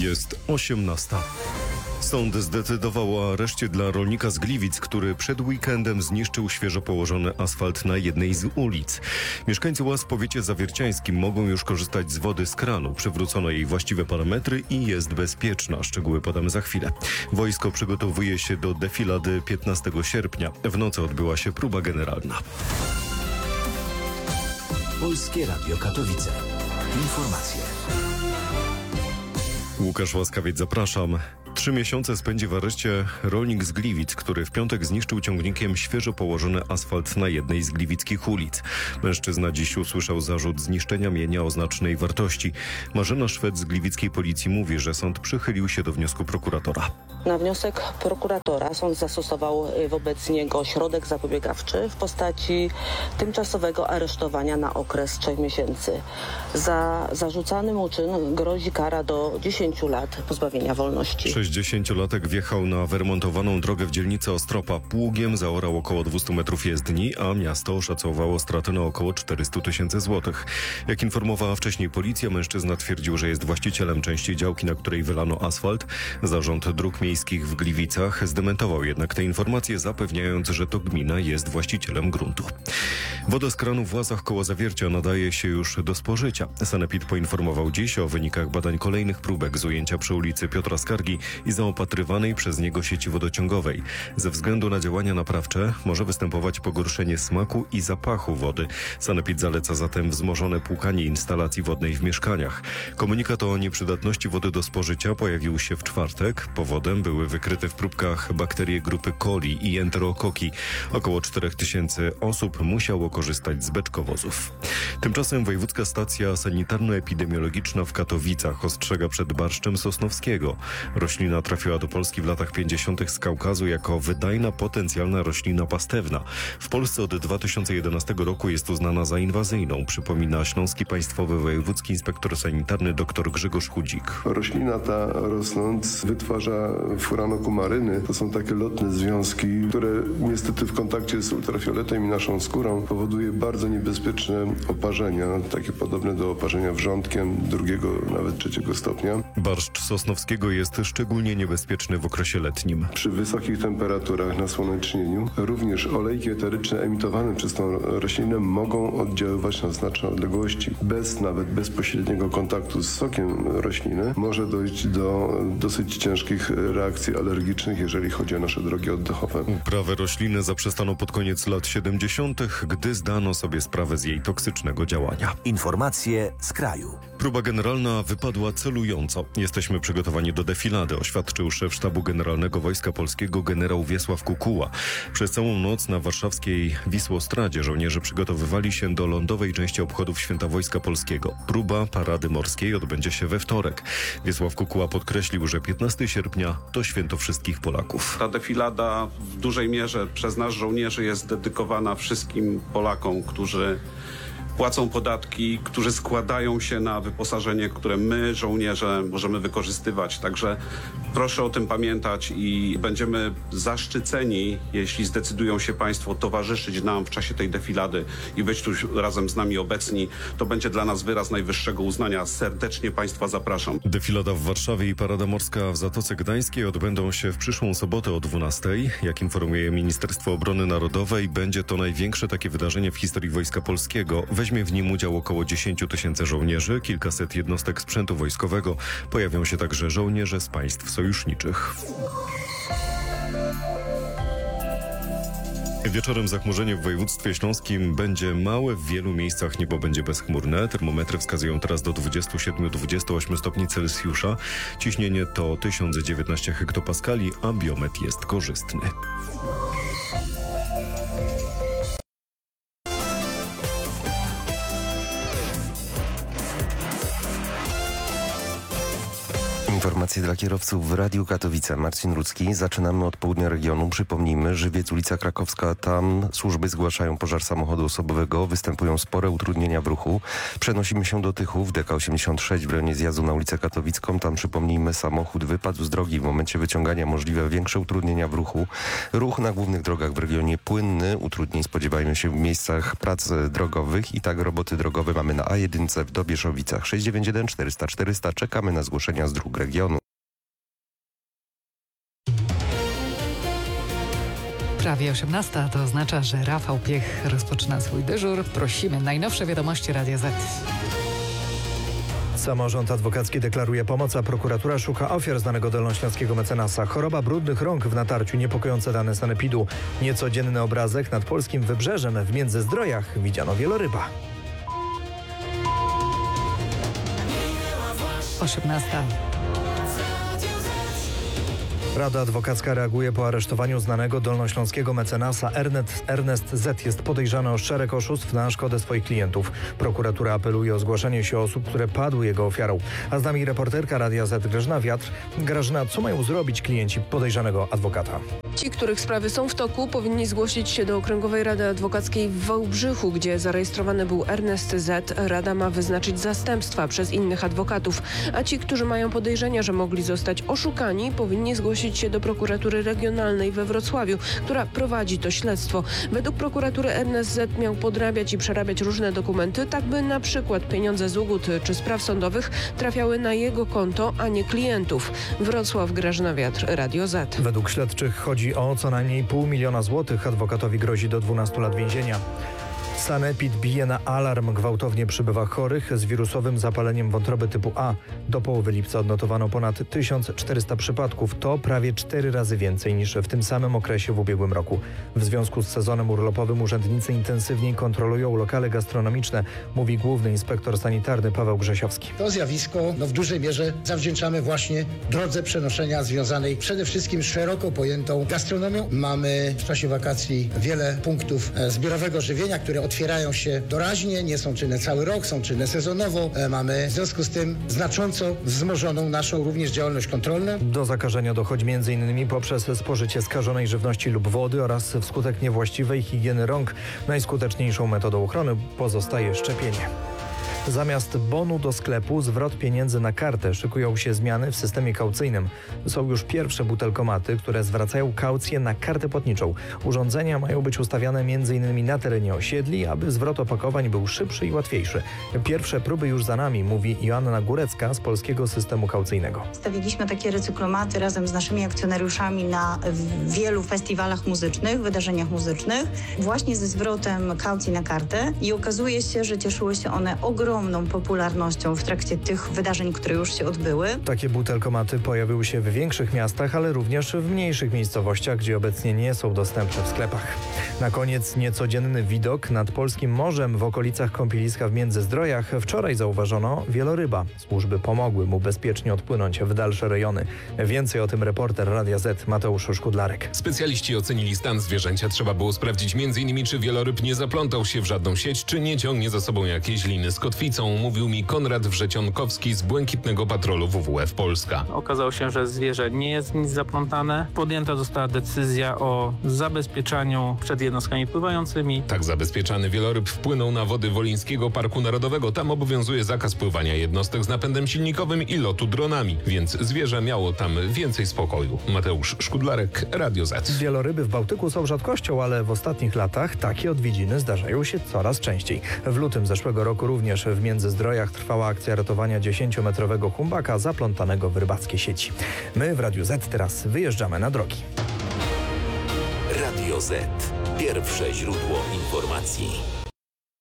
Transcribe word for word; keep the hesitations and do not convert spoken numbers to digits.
Jest osiemnasta. Sąd zdecydował o areszcie dla rolnika z Gliwic, który przed weekendem zniszczył świeżo położony asfalt na jednej z ulic. Mieszkańcy Łaz w powiecie zawierciańskim mogą już korzystać z wody z kranu. Przywrócono jej właściwe parametry i jest bezpieczna. Szczegóły podam za chwilę. Wojsko przygotowuje się do defilady piętnastego sierpnia. W nocy odbyła się próba generalna. Polskie Radio Katowice. Informacje. Łukasz Łaskawiec, zapraszam. Trzy miesiące spędzi w areszcie rolnik z Gliwic, który w piątek zniszczył ciągnikiem świeżo położony asfalt na jednej z gliwickich ulic. Mężczyzna dziś usłyszał zarzut zniszczenia mienia o znacznej wartości. Marzena Szwed z gliwickiej policji mówi, że sąd przychylił się do wniosku prokuratora. Na wniosek prokuratora sąd zastosował wobec niego środek zapobiegawczy w postaci tymczasowego aresztowania na okres trzech miesięcy. Za zarzucany mu czyn grozi kara do dziesięciu lat pozbawienia wolności. sześćdziesięciolatek wjechał na wyremontowaną drogę w dzielnicy Ostropa. Pługiem zaorał około dwieście metrów jezdni, a miasto oszacowało straty na około czterysta tysięcy złotych. Jak informowała wcześniej policja, mężczyzna twierdził, że jest właścicielem części działki, na której wylano asfalt. Zarząd Dróg Miejskich w Gliwicach zdementował jednak te informacje, zapewniając, że to gmina jest właścicielem gruntu. Woda z kranu w Łazach koło Zawiercia nadaje się już do spożycia. Sanepid poinformował dziś o wynikach badań kolejnych próbek z ujęcia przy ulicy Piotra Skargi i zaopatrywanej przez niego sieci wodociągowej. Ze względu na działania naprawcze może występować pogorszenie smaku i zapachu wody. Sanepid zaleca zatem wzmożone płukanie instalacji wodnej w mieszkaniach. Komunikat o nieprzydatności wody do spożycia pojawił się w czwartek. Powodem były wykryte w próbkach bakterie grupy coli i enterokoki. Około czterech tysięcy osób musiało korzystać z beczkowozów. Tymczasem Wojewódzka Stacja Sanitarno-Epidemiologiczna w Katowicach ostrzega przed barszczem sosnowskiego. Roślina trafiła do Polski w latach pięćdziesiątych z Kaukazu jako wydajna, potencjalna roślina pastewna. W Polsce od dwa tysiące jedenastego roku jest uznana za inwazyjną, przypomina Śląski Państwowy Wojewódzki Inspektor Sanitarny dr Grzegorz Chudzik. Roślina ta rosnąc wytwarza furanokumaryny. To są takie lotne związki, które niestety w kontakcie z ultrafioletem i naszą skórą powoduje bardzo niebezpieczne oparzenia, takie podobne do oparzenia wrzątkiem drugiego, nawet trzeciego stopnia. Barszcz sosnowskiego jest szczególnie niebezpieczny w okresie letnim. Przy wysokich temperaturach na słonecznieniu również olejki eteryczne emitowane przez tą roślinę mogą oddziaływać na znaczne odległości. Bez nawet bezpośredniego kontaktu z sokiem rośliny może dojść do dosyć ciężkich reakcji alergicznych, jeżeli chodzi o nasze drogi oddechowe. Uprawę rośliny zaprzestano pod koniec lat siedemdziesiątych, gdy zdano sobie sprawę z jej toksycznego działania. Informacje z kraju. Próba generalna wypadła celująco. Jesteśmy przygotowani do defilady, oświadczył szef Sztabu Generalnego Wojska Polskiego generał Wiesław Kukuła. Przez całą noc na warszawskiej Wisłostradzie żołnierze przygotowywali się do lądowej części obchodów Święta Wojska Polskiego. Próba parady morskiej odbędzie się we wtorek. Wiesław Kukuła podkreślił, że piętnastego sierpnia to święto wszystkich Polaków. Ta defilada w dużej mierze przez nas żołnierzy jest dedykowana wszystkim Polakom, którzy płacą podatki, którzy składają się na wyposażenie, które my, żołnierze, możemy wykorzystywać. Także proszę o tym pamiętać i będziemy zaszczyceni, jeśli zdecydują się Państwo towarzyszyć nam w czasie tej defilady i być tu razem z nami obecni. To będzie dla nas wyraz najwyższego uznania. Serdecznie Państwa zapraszam. Defilada w Warszawie i parada morska w Zatoce Gdańskiej odbędą się w przyszłą sobotę o dwunastej. Jak informuje Ministerstwo Obrony Narodowej, będzie to największe takie wydarzenie w historii Wojska Polskiego. Weźmie w nim udział około dziesięć tysięcy żołnierzy, kilkaset jednostek sprzętu wojskowego. Pojawią się także żołnierze z państw sojuszniczych. Wieczorem zachmurzenie w województwie śląskim będzie małe, w wielu miejscach niebo będzie bezchmurne. Termometry wskazują teraz do dwudziestu siedmiu do dwudziestu ośmiu stopni Celsjusza. Ciśnienie to tysiąc dziewiętnaście hektopaskali, a biometr jest korzystny. Informacje dla kierowców w Radiu Katowice. Marcin Rudzki. Zaczynamy od południa regionu. Przypomnijmy, Żywiec, ulica Krakowska. Tam służby zgłaszają pożar samochodu osobowego. Występują spore utrudnienia w ruchu. Przenosimy się do Tychów. D K osiemdziesiąt sześć w rejonie zjazdu na ulicę Katowicką. Tam przypomnijmy, samochód wypadł z drogi. W momencie wyciągania możliwe większe utrudnienia w ruchu. Ruch na głównych drogach w regionie płynny. Utrudnień spodziewajmy się w miejscach prac drogowych. I tak roboty drogowe mamy na A jeden w Dobieszowicach. sześć dziewięć jeden czterysta czterysta. Czekamy na zgłoszenia z dróg regionalnych. regionu. Prawie osiemnasta, to oznacza, że Rafał Piech rozpoczyna swój dyżur. Prosimy, najnowsze wiadomości Radia Z. Samorząd adwokacki deklaruje pomoc, a prokuratura szuka ofiar znanego dolnośląskiego mecenasa. Choroba brudnych rąk w natarciu, niepokojące dane sanepidu. Niecodzienny obrazek nad polskim wybrzeżem. W Międzyzdrojach widziano wieloryba. osiemnasta. Rada adwokacka reaguje po aresztowaniu znanego dolnośląskiego mecenasa. Ernest, Ernest Z. jest podejrzany o szereg oszustw na szkodę swoich klientów. Prokuratura apeluje o zgłaszanie się osób, które padły jego ofiarą. A z nami reporterka Radia Z Grażyna Wiatr. Grażyna, co mają zrobić klienci podejrzanego adwokata? Ci, których sprawy są w toku, powinni zgłosić się do Okręgowej Rady Adwokackiej w Wałbrzychu, gdzie zarejestrowany był Ernest Z. Rada ma wyznaczyć zastępstwa przez innych adwokatów, a ci, którzy mają podejrzenia, że mogli zostać oszukani, powinni zgłosić się do prokuratury regionalnej we Wrocławiu, która prowadzi to śledztwo. Według prokuratury Ernest Z. miał podrabiać i przerabiać różne dokumenty, tak by na przykład pieniądze z ugód czy spraw sądowych trafiały na jego konto, a nie klientów. Wrocław, Grażyna Wiatr, Radio Z. Według śledczych chodzi o co najmniej pół miliona złotych. Adwokatowi grozi do dwunastu lat więzienia. Sanepid bije na alarm. Gwałtownie przybywa chorych z wirusowym zapaleniem wątroby typu A. Do połowy lipca odnotowano ponad tysiąc czterysta przypadków. To prawie cztery razy więcej niż w tym samym okresie w ubiegłym roku. W związku z sezonem urlopowym urzędnicy intensywniej kontrolują lokale gastronomiczne, mówi główny inspektor sanitarny Paweł Grzesiowski. To zjawisko no, w dużej mierze zawdzięczamy właśnie drodze przenoszenia związanej przede wszystkim z szeroko pojętą gastronomią. Mamy w czasie wakacji wiele punktów e, zbiorowego żywienia, które otwierają się doraźnie, nie są czynne cały rok, są czynne sezonowo. E, mamy w związku z tym znacząco wzmożoną naszą również działalność kontrolną. Do zakażenia dochodzi między innymi poprzez spożycie skażonej żywności lub wody oraz wskutek niewłaściwej higieny rąk. Najskuteczniejszą metodą ochrony pozostaje szczepienie. Zamiast bonu do sklepu zwrot pieniędzy na kartę. Szykują się zmiany w systemie kaucyjnym. Są już pierwsze butelkomaty, które zwracają kaucję na kartę płatniczą. Urządzenia mają być ustawiane m in na terenie osiedli, aby zwrot opakowań był szybszy i łatwiejszy. Pierwsze próby już za nami, mówi Joanna Górecka z Polskiego Systemu Kaucyjnego. Stawiliśmy takie recyklomaty razem z naszymi akcjonariuszami na wielu festiwalach muzycznych, wydarzeniach muzycznych, właśnie ze zwrotem kaucji na kartę i okazuje się, że cieszyły się one ogromnie ogromną popularnością w trakcie tych wydarzeń, które już się odbyły. Takie butelkomaty pojawiły się w większych miastach, ale również w mniejszych miejscowościach, gdzie obecnie nie są dostępne w sklepach. Na koniec niecodzienny widok nad polskim morzem w okolicach kąpieliska w Międzyzdrojach. Wczoraj zauważono wieloryba. Służby pomogły mu bezpiecznie odpłynąć w dalsze rejony. Więcej o tym reporter Radia Z Mateusz Szkudlarek. Specjaliści ocenili stan zwierzęcia. Trzeba było sprawdzić między innymi, czy wieloryb nie zaplątał się w żadną sieć, czy nie ciągnie za sobą jakieś liny z kotwicą. Mówił mi Konrad Wrzecionkowski z Błękitnego Patrolu W W F Polska. Okazało się, że zwierzę nie jest nic zaplątane. Podjęta została decyzja o zabezpieczaniu przed jednostkami pływającymi. Tak zabezpieczany wieloryb wpłynął na wody Wolińskiego Parku Narodowego. Tam obowiązuje zakaz pływania jednostek z napędem silnikowym i lotu dronami, więc zwierzę miało tam więcej spokoju. Mateusz Szkudlarek, Radio Z. Wieloryby w Bałtyku są rzadkością, ale w ostatnich latach takie odwiedziny zdarzają się coraz częściej. W lutym zeszłego roku również w Międzyzdrojach trwała akcja ratowania dziesięciometrowego humbaka zaplątanego w rybackie sieci. My w Radiu Z teraz wyjeżdżamy na drogi. Radio Z. Pierwsze źródło informacji.